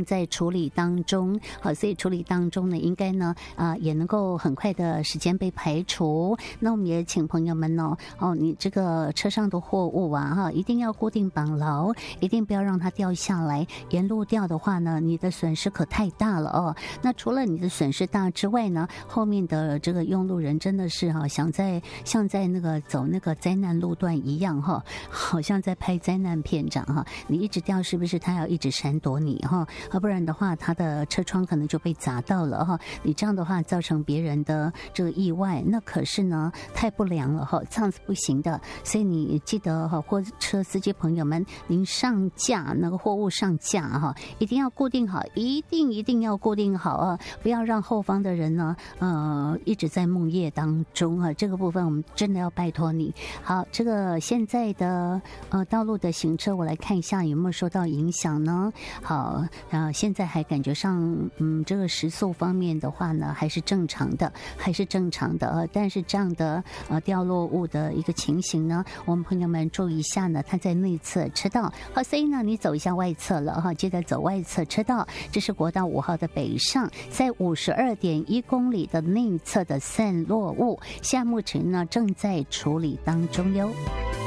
正在处理当中。好，所以处理当中呢，应该呢也能够很快的时间被排除。那我们也请朋友们呢，你这个车上的货物啊，一定要固定绑牢，一定不要让它掉下来。沿路掉的话呢，你的损失可太大了哦。那除了你的损失大之外呢，后面的这个用路人真的是像在那个走那个灾难路段一样好像在拍灾难片这样你一直掉，是不是他要一直闪躲你不然的话，他的车窗可能就被砸到了你这样的话造成别人的这个意外，那可是呢太不良了这样子不行的。所以你记得货车司机朋友们，您上架那个货物上架一定要固定好，一定要固定好不要让后方的人呢一直在梦夜当中这个部分我们真的要拜托你。好，这个现在的道路的行车，我来看一下有没有受到影响呢？好，现在还感觉上这个时速方面的话呢还是正常的但是这样的掉落物的一个情形呢，我们朋友们注意一下呢，它在内侧车道。好，所以呢你走一下外侧了记得走外侧车道。这是国道5号的北上，在52.1公里的内侧的散落物，现在目前呢正在处理当中哟。